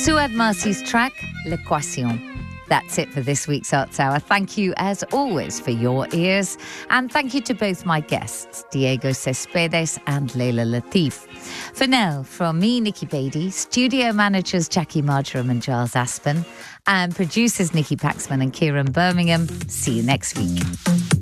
Suad Marcy's track, L'Equation. That's it for this week's Arts Hour. Thank you, as always, for your ears. And thank you to both my guests, Diego Cespedes and Leila Latif. For now, from me, Nikki Beattie, studio managers Jackie Marjoram and Giles Aspen, and producers Nikki Paxman and Kieran Birmingham. See you next week.